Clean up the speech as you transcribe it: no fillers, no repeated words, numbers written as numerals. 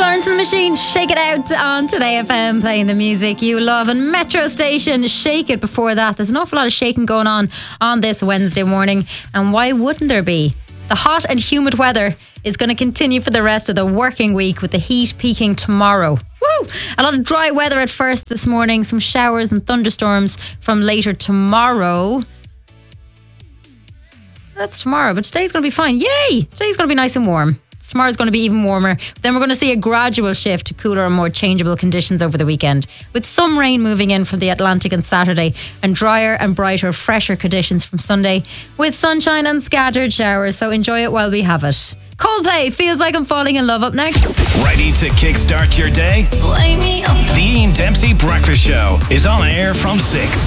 Florence and the Machine, Shake It Out on Today FM, playing the music you love. And Metro Station, Shake It before that. There's an awful lot of shaking going on this Wednesday morning. And why wouldn't there be? The hot and humid weather is going to continue for the rest of the working week, with the heat peaking tomorrow. Woo! A lot of dry weather at first this morning. Some showers and thunderstorms from later tomorrow. That's tomorrow, but today's going to be fine. Yay! Today's going to be nice and warm. Tomorrow's going to be even warmer. Then we're going to see a gradual shift to cooler and more changeable conditions over the weekend, with some rain moving in from the Atlantic on Saturday, and drier and brighter, fresher conditions from Sunday, with sunshine and scattered showers. So enjoy it while we have it. Coldplay, Feels Like I'm Falling in Love, up next. Ready to kickstart your day? Wake me up. The Ian Dempsey Breakfast Show is on air from 6.